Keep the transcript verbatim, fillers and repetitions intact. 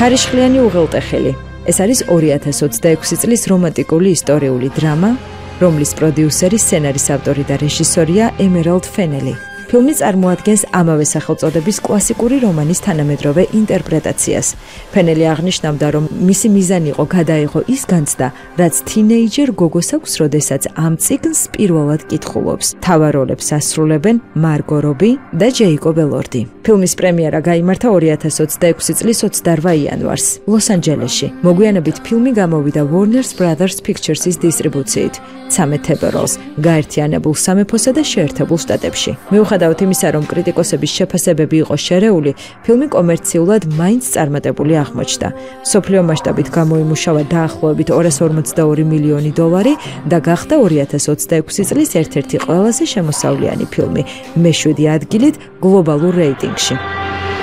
ხარისხლიანი უღელტეხილი. ეს არის ორი ათას ოცდაექვსი წლის რომანტიკული ისტორიული დრამა, რომლის პროდიუსერი, სცენარის ავტორი და რეჟისორია ემერალდ ფენელი. ფილმი წარმოადგენს ამავე სახელწოდების კლასიკური რომანის თანამედროვე ინტერპრეტაციას. ფენელი აღნიშნავდა, რომ მისი მიზანი იყო გადაიღო ის განცდა, რაც თინეიჯერ გოგოს აქვს, როდესაც ამ წიგნს პირველად კითხულობს. მთავარ როლებს ასრულებენ მარგო რობი და ჯეიკობ ელორდი. ფილმის პრემიერა გაიმართა ორი ათას ოცდაექვსი წლის ოცდაორ იანვარს, ლოს-ანჯელესში. მოგვიანებით ფილმი გამოვიდა Warner Brothers Pictures-ის დისტრიბუციით, ცამეტ თებერვალს, გაერთიანებულ სამეფოსა და შეერთებულ შტატებში. მიუხედავად იმისა, რომ კრიტიკოსების შეფასებები იყო შერეული, ფილმი კომერციულად მაინც წარმატებული აღმოჩნდა. მსოფლიო მასშტაბით გამოიმუშავა დაახლოებით ორას ორმოცდაორი მილიონი დოლარი და გახდა ორი ათას ოცდაექვსი წლის ერთ-ერთი ყველაზე შემოსავლიანი ფილმი, მეშვიდე ადგილით გლობალურ რეიტინგში.